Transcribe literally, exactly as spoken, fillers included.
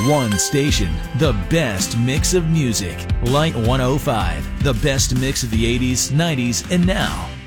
one station, the best mix of music. Light one oh five, the best mix of the eighties, nineties, and now.